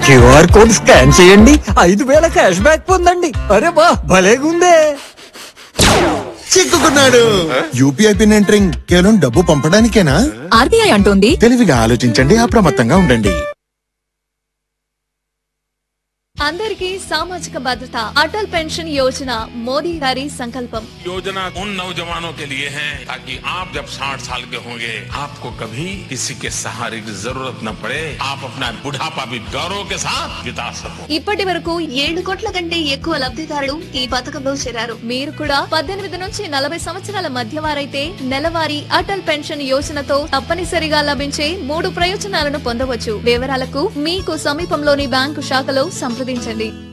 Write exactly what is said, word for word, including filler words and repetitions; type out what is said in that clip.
QR code scan చేయండి, ఐదు వేల క్యాష్ బ్యాక్ పొందండి. అరే బా భలేగుందే. చిక్కుకున్నాడు. యూపీఐ పిన్ ఎంటరింగ్ కేవలం డబ్బు పంపడానికేనా? ఆర్బీఐ అంటోంది తెలివిగా ఆలోచించండి, అప్రమత్తంగా ఉండండి. అందరికీ సామాజిక భద్రత అటల్ పెన్షన్ యోజన మోదీ గారి సంకల్పం. योजना उन नौजवानों के लिए है ताकि आप जब साठ साल के होंगे आपको कभी किसी के सहारे की जरूरत न पड़े, आप अपना बुढ़ापा भी गौरव के साथ बिता सको. ఇప్పటి వరకు ఏడు కోట్ల కంటే ఎక్కువ లబ్ధిదారులు ఈ పథకంలో చేరారు. మీరు కూడా పద్దెనిమిది నుంచి నలభై సంవత్సరాల మధ్య వారైతే నెలవారీ అటల్ పెన్షన్ యోజనతో తప్పనిసరిగా లభించే మూడు ప్రయోజనాలను పొందవచ్చు. వివరాలకు మీకు సమీపంలోని బ్యాంకు శాఖలో సంప్రదించండి.